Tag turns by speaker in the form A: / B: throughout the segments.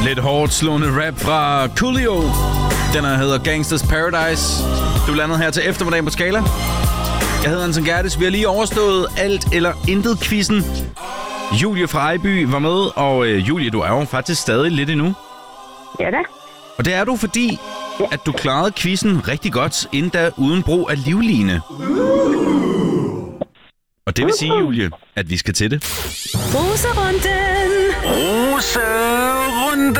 A: Lidt hårdt slående rap fra Coolio. Den her hedder Gangsters Paradise. Du landede her til eftermiddagen på Skala. Jeg hedder Anton Gerdes. Vi har lige overstået alt eller intet quizzen. Julie fra Ejby var med, og Julie, du er jo faktisk stadig lidt endnu.
B: Ja da.
A: Og det er du, fordi at du klarede quizzen rigtig godt, endda uden brug af livline. Og det vil sige, Julie, at vi skal til det.
C: Roserunden.
A: Roserunden.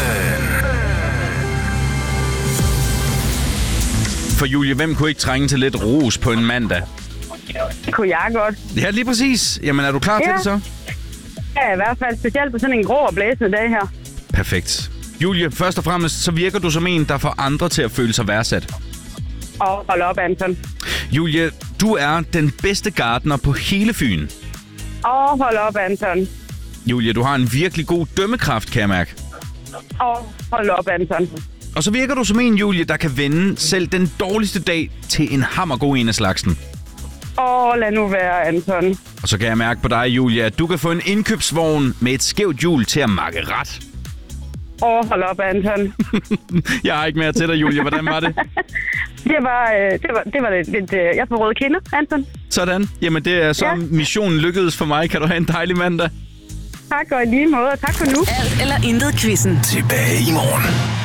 A: For Julie, hvem kunne ikke trænge til lidt ros på en mandag?
B: Det kunne jeg godt.
A: Ja, lige præcis. Jamen, er du klar til det så?
B: Ja, i hvert fald specielt på sådan en grå og blæsende dag her.
A: Perfekt. Julie, først og fremmest, så virker du som en, der får andre til at føle sig værdsat.
B: Og hold op, Anton.
A: Julie, du er den bedste gartner på hele Fyn.
B: Og hold op, Anton.
A: Julie, du har en virkelig god dømmekraft, kan jeg mærke.
B: Og hold op, Anton.
A: Og så virker du som en, Julie, der kan vende selv den dårligste dag til en hammergod en af slagsen.
B: Lad nu være, Anton.
A: Og så kan jeg mærke på dig, Julie, at du kan få en indkøbsvogn med et skævt hjul til at makke ret.
B: Hold op, Anton.
A: Jeg har ikke mere til dig, Julie. Hvordan var det?
B: Det var lidt jeg får røde kinder, Anton.
A: Sådan. Jamen, det er så missionen lykkedes for mig. Kan du have en dejlig mandag?
B: Tak, og i lige måde, og tak for nu.
C: Alt eller intet quizzen.
D: Tilbage i morgen.